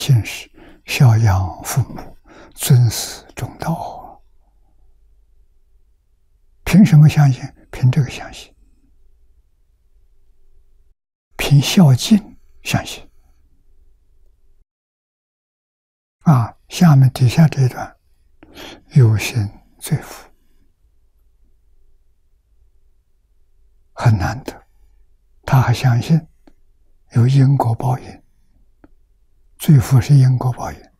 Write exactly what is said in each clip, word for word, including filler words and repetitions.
信使，孝养父母，尊师重道。凭什么相信？凭这个相信，凭孝敬相信。啊，下面底下这一段，有心罪福，很难得。他还相信有因果报应，罪福是因果报应。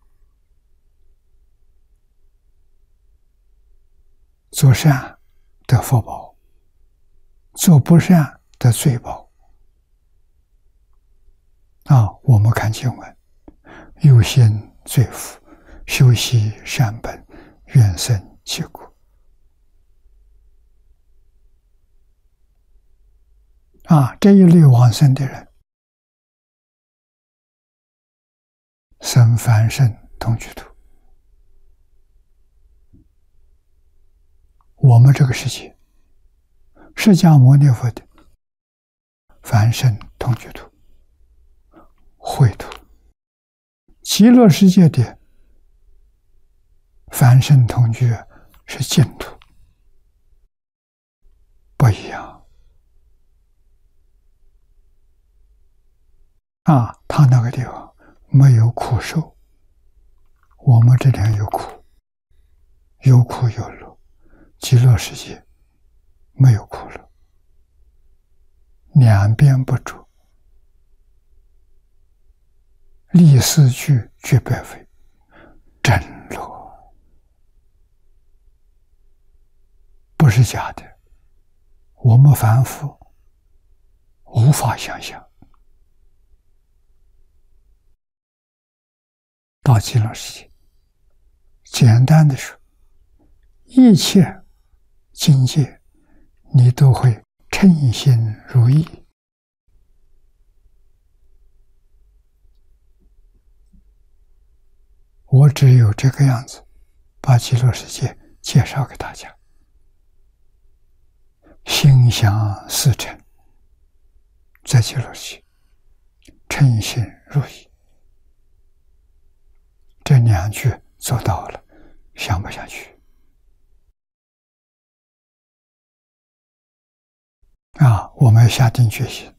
做善得福报，做不善得罪报。啊，我们看经文，有心罪福，修习善本，愿生其国。啊，这一类往生的人，生凡圣同居土。我们这个世界，释迦牟尼佛的凡圣同居土、秽土，极乐世界的凡圣同居是净土，不一样。啊，他那个地方没有苦受，我们这里有苦，有苦有乐。极乐世界没有苦乐，两边不着，立四句俱白费，真乐，不是假的，我们凡夫无法想象。到极乐世界，简单的说，一切境界你都会称心如意。我只有这个样子把极乐世界介绍给大家，心想事成，在极乐世界称心如意，这两句做到了，想不想去？啊，我们要下定决心。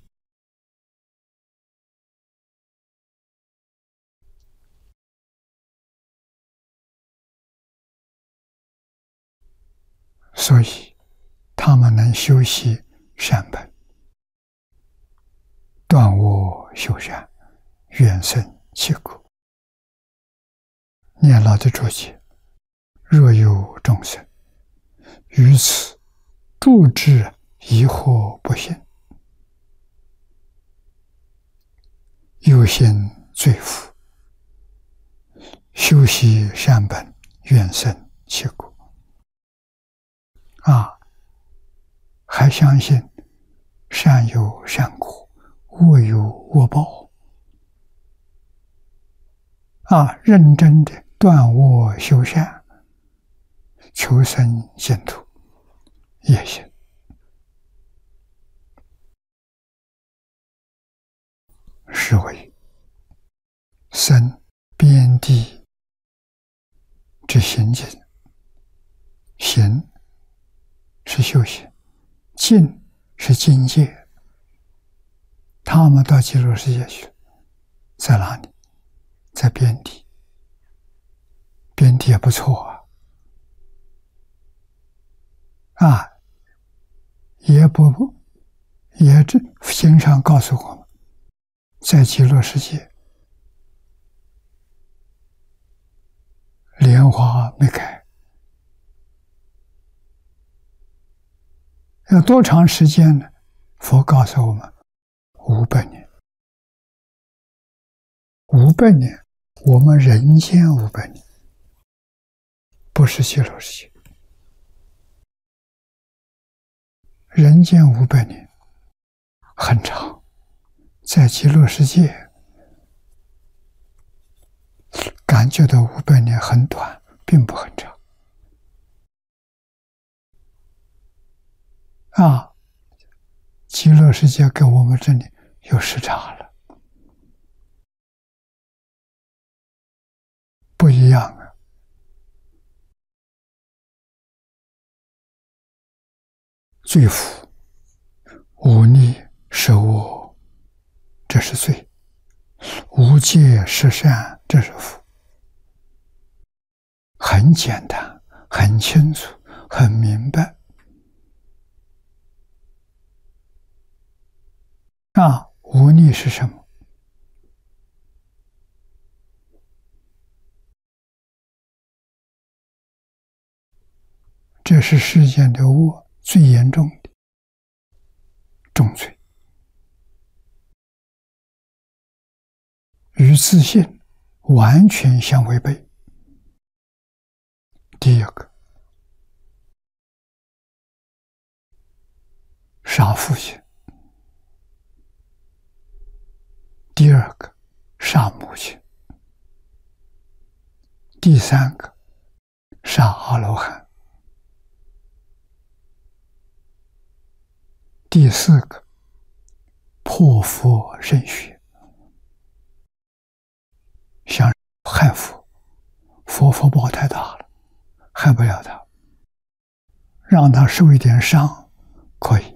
所以他们能修习善本，断恶修善，愿生其国。念老的注解：若有众生于此住之疑惑不信，有心罪福，修习善本，愿生其国。啊，还相信善有善果，恶有恶报。啊，认真的断恶修善，求生净土，也行。是为生边地之行境，行是修行，境是境界。他们到极乐世界去了，在哪里？在边地。边地也不错啊，啊，也不也这经常告诉我们，在极乐世界，莲花没开，要多长时间呢？佛告诉我们，五百年。五百年，我们人间五百年，不是极乐世界。人间五百年很长，在极乐世界感觉到五百年很短，并不很长。啊，极乐世界跟我们这里有时差了。 罪福；忤逆舍我，这是罪；无戒十善，这是福。很简单，很清楚，很明白。啊，忤逆是什么？这是世间的恶最严重的重罪，与自信完全相违背。第一个，杀父亲；第二个，杀母亲；第三个，杀阿罗汉；第四个，破佛圣学，想害佛，佛福报太大了，害不了他，让他受一点伤可以。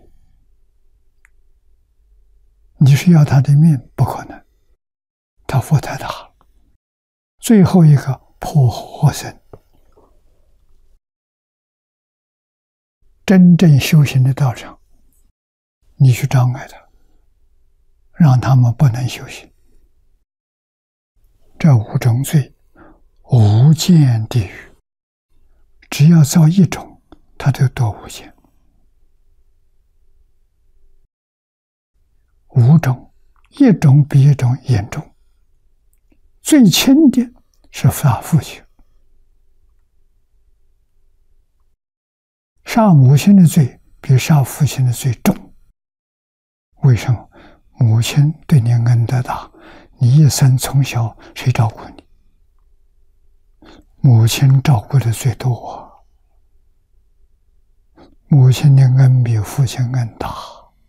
你是要他的命，不可能，他福太大了。最后一个破活僧，真正修行的道场，你去障碍他，让他们不能修行。这五种罪，无间地狱，只要造一种，他就堕无间。五种，一种比一种严重。最轻的是杀父亲，杀母亲的罪比杀父亲的罪重。为什么？母亲对你恩德大，你一生从小谁照顾你？母亲照顾的最多，母亲的恩比父亲恩大，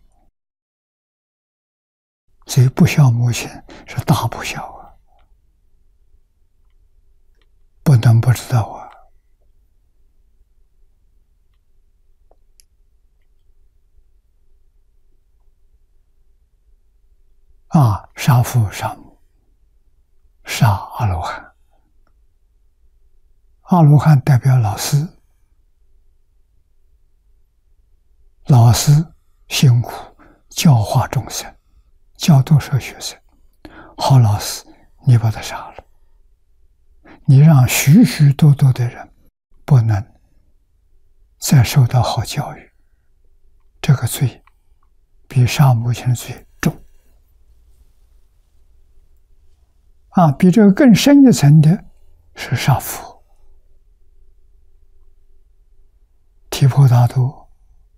所以不孝母亲是大不孝啊，不能不知道啊。啊，杀父杀母，杀阿罗汉。阿罗汉代表老师，老师辛苦教化众生，教多少学生？好老师，你把他杀了，你让许许多多的人不能再受到好教育，这个罪比杀母亲的罪重。啊，比这个更深一层的是杀父。提婆达多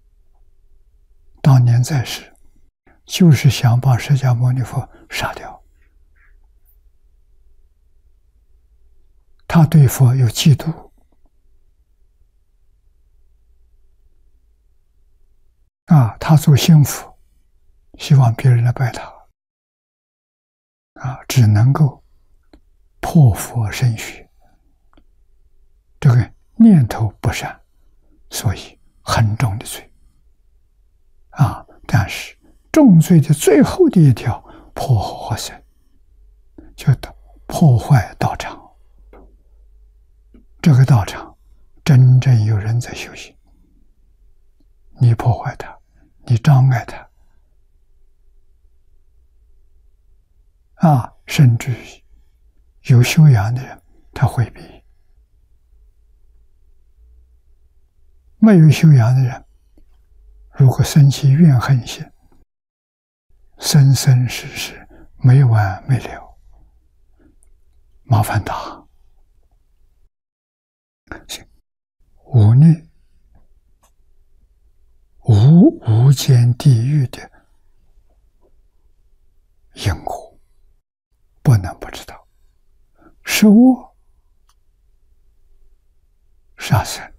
当年在世，就是想把释迦牟尼佛杀掉。他对佛有嫉妒，啊，他做心腹，希望别人来拜他，啊，只能够破佛圣学，这个念头不善，所以很重的罪。啊，但是重罪的最后的一条破活僧，就破坏道场。这个道场真正有人在修行，你破坏它，你障碍它，啊，甚至于有修养的人他回避，没有修养的人如果生起怨恨心，生生世世没完没了，麻烦大。忤逆无无间地狱的因果，不能不知道。是恶，杀生、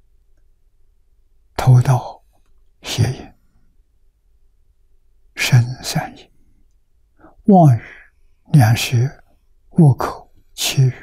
偷盗、邪淫、生善业、妄语、两舌、恶口、绮语，